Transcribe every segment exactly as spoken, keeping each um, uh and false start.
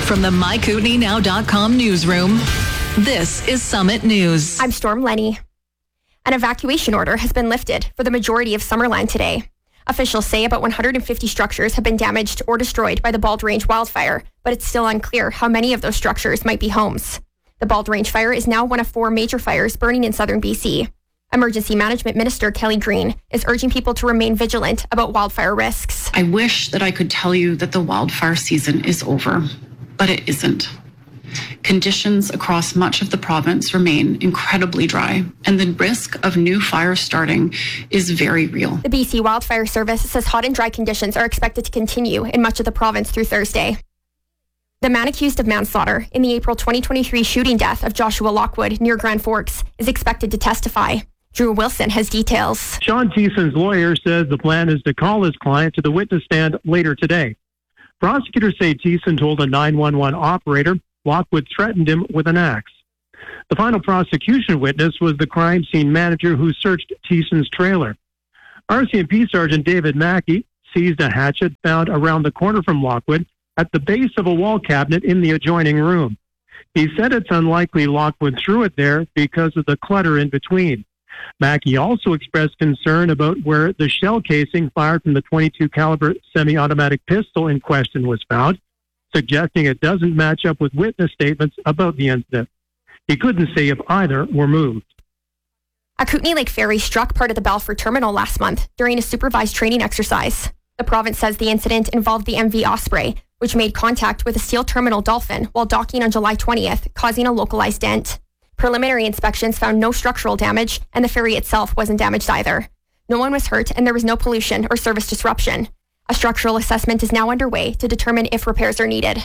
From the my kootenai now dot com newsroom, this is Summit News. I'm Storm Lenny. An evacuation order has been lifted for the majority of Summerland today. Officials say about one hundred fifty structures have been damaged or destroyed by the Bald Range wildfire, but it's still unclear how many of those structures might be homes. The Bald Range fire is now one of four major fires burning in southern B C. Emergency Management Minister Kelly Green is urging people to remain vigilant about wildfire risks. I wish that I could tell you that the wildfire season is over, but it isn't. Conditions across much of the province remain incredibly dry, and the risk of new fires starting is very real. The B C Wildfire Service says hot and dry conditions are expected to continue in much of the province through Thursday. The man accused of manslaughter in the April twenty twenty-three shooting death of Joshua Lockwood near Grand Forks is expected to testify. Drew Wilson has details. Sean Thiessen's lawyer says the plan is to call his client to the witness stand later today. Prosecutors say Thiessen told a nine one one operator Lockwood threatened him with an axe. The final prosecution witness was the crime scene manager who searched Thiessen's trailer. R C M P Sergeant David Mackey seized a hatchet found around the corner from Lockwood at the base of a wall cabinet in the adjoining room. He said it's unlikely Lockwood threw it there because of the clutter in between. Mackey also expressed concern about where the shell casing fired from the twenty-two caliber semi-automatic pistol in question was found, suggesting it doesn't match up with witness statements about the incident. He couldn't say if either were moved. A Kootenay Lake ferry struck part of the Balfour terminal last month during a supervised training exercise. The province says the incident involved the M V Osprey, which made contact with a steel terminal Dolphin while docking on July twentieth, causing a localized dent. Preliminary inspections found no structural damage, and the ferry itself wasn't damaged either. No one was hurt, and there was no pollution or service disruption. A structural assessment is now underway to determine if repairs are needed.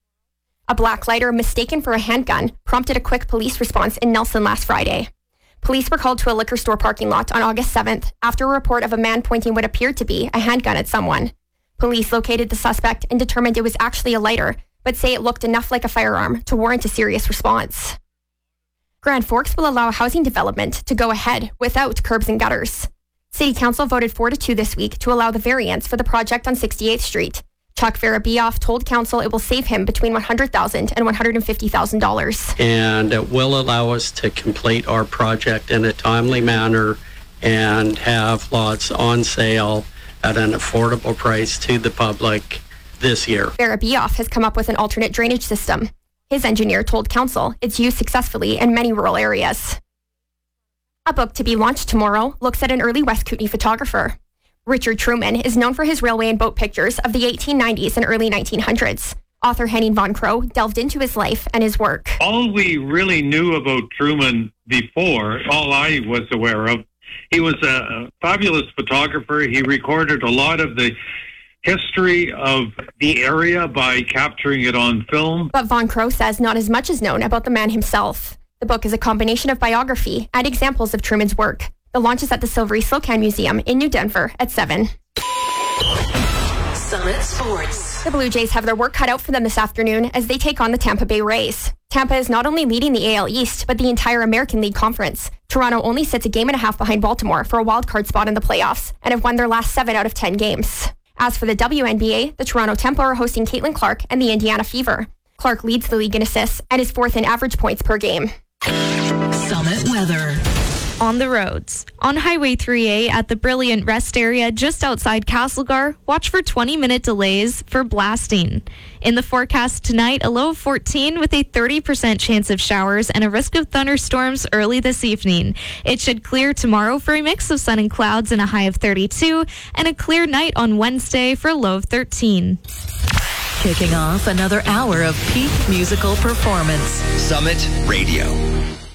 A black lighter mistaken for a handgun prompted a quick police response in Nelson last Friday. Police were called to a liquor store parking lot on August seventh after a report of a man pointing what appeared to be a handgun at someone. Police located the suspect and determined it was actually a lighter, but say it looked enough like a firearm to warrant a serious response. Grand Forks will allow housing development to go ahead without curbs and gutters. City Council voted four to two this week to allow the variance for the project on sixty-eighth Street. Chuck Farabioff told Council it will save him between one hundred thousand dollars and one hundred fifty thousand dollars. And it will allow us to complete our project in a timely manner and have lots on sale at an affordable price to the public this year. Farabioff has come up with an alternate drainage system. His engineer told Council it's used successfully in many rural areas. A book to be launched tomorrow looks at an early West Kootenay photographer. Richard Truman is known for his railway and boat pictures of the eighteen nineties and early nineteen hundreds. Author Henning von Crow delved into his life and his work. All we really knew about Truman before, all I was aware of, he was a fabulous photographer. He recorded a lot of the history of the area by capturing it on film. But Von Crow says not as much is known about the man himself. The book is a combination of biography and examples of Truman's work. The launch is at the Silvery Slocan Museum in New Denver at seven. Summit Sports. The Blue Jays have their work cut out for them this afternoon as they take on the Tampa Bay Rays. Tampa is not only leading the A L East, but the entire American League Conference. Toronto only sits a game and a half behind Baltimore for a wild card spot in the playoffs and have won their last seven out of ten games. As for the W N B A, the Toronto Tempo are hosting Caitlin Clark and the Indiana Fever. Clark leads the league in assists and is fourth in average points per game. Summit weather. On the roads. On Highway three A at the Brilliant Rest area just outside Castlegar, watch for twenty minute delays for blasting. In the forecast tonight, a low of fourteen with a thirty percent chance of showers and a risk of thunderstorms early this evening. It should clear tomorrow for a mix of sun and clouds and a high of thirty-two, and a clear night on Wednesday for a low of thirteen. Kicking off another hour of peak musical performance. Summit Radio.